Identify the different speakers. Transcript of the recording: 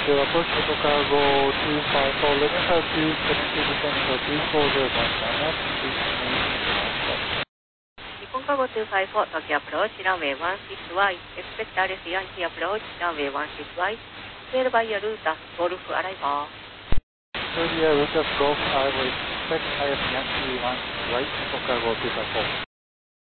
Speaker 1: To approach Chicago 254, let me have please connect to descend 2401 please remain
Speaker 2: Nippon Cargo 254, Tokyo approach, runway 16 wide, expect RS Yankee approach, runway 16 wide, clear by your route, Golf arrival.
Speaker 1: Clear route of Golf, I will expect IS Yankee 1 right, Nippon Cargo 254.